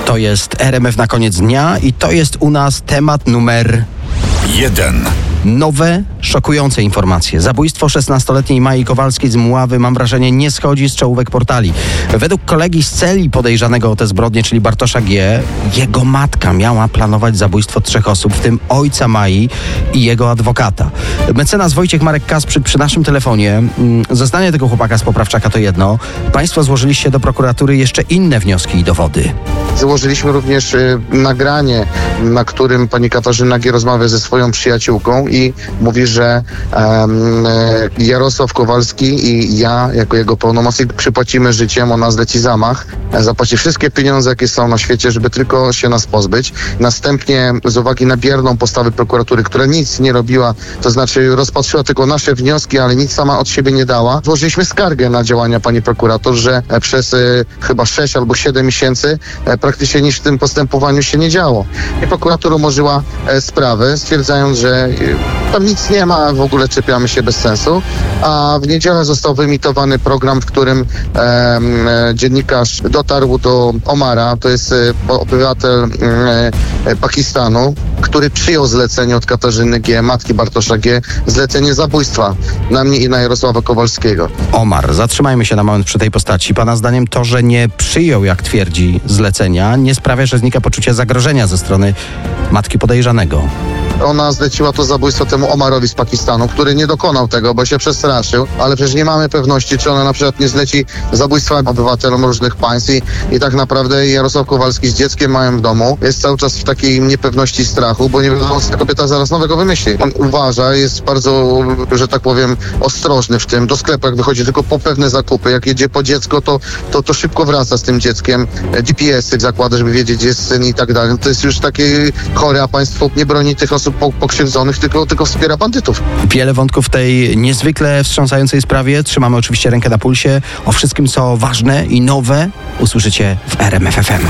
To jest RMF na koniec dnia i to jest u nas temat numer 1. Nowe, szokujące informacje. Zabójstwo 16-letniej Mai Kowalskiej z Mławy, mam wrażenie, nie schodzi z czołówek portali. Według kolegi z celi podejrzanego o te zbrodnie, czyli Bartosza G., jego matka miała planować zabójstwo 3 osób, w tym ojca Mai i jego adwokata. Mecenas Wojciech Marek Kasprzyk przy naszym telefonie. Zeznanie tego chłopaka z Poprawczaka to jedno. Państwo złożyliście do prokuratury jeszcze inne wnioski i dowody. Złożyliśmy również nagranie, na którym pani Katarzyna G. rozmawia ze swoją przyjaciółką i mówi, że Jarosław Kowalski i ja, jako jego pełnomocnik, przypłacimy życiem, ona zleci zamach, zapłaci wszystkie pieniądze, jakie są na świecie, żeby tylko się nas pozbyć. Następnie, z uwagi na bierną postawę prokuratury, która nic nie robiła, to znaczy rozpatrzyła tylko nasze wnioski, ale nic sama od siebie nie dała, złożyliśmy skargę na działania pani prokurator, że przez chyba 6 albo 7 miesięcy praktycznie nic w tym postępowaniu się nie działo. I prokuratura umorzyła sprawę, stwierdzając, że tam nic nie ma, w ogóle czepiamy się bez sensu. A w niedzielę został wyemitowany program, w którym dziennikarz dotarł do Omara, to jest obywatel Pakistanu, który przyjął zlecenie od Katarzyny G., matki Bartosza G., zlecenie zabójstwa na mnie i na Jarosława Kowalskiego. Omar, zatrzymajmy się na moment przy tej postaci. Pana zdaniem to, że nie przyjął, jak twierdzi, zlecenia, nie sprawia, że znika poczucie zagrożenia ze strony matki podejrzanego? Ona zleciła to zabójstwo temu Omarowi z Pakistanu, który nie dokonał tego, bo się przestraszył, ale przecież nie mamy pewności, czy ona na przykład nie zleci zabójstwa obywatelom różnych państw i tak naprawdę Jarosław Kowalski z dzieckiem małym w domu jest cały czas w takiej niepewności, strachu, bo nie wiadomo, co ta kobieta zaraz nowego wymyśli. On uważa, jest bardzo, że tak powiem, ostrożny w tym. Do sklepu jak wychodzi tylko po pewne zakupy, jak jedzie po dziecko, to szybko wraca z tym dzieckiem. GPS-y zakłada, żeby wiedzieć, gdzie jest syn i tak dalej. To jest już takie chore, a państwo nie broni tych osób pokrzywdzonych, tylko wspiera bandytów. Wiele wątków w tej niezwykle wstrząsającej sprawie. Trzymamy oczywiście rękę na pulsie. O wszystkim, co ważne i nowe, usłyszycie w RMF FM.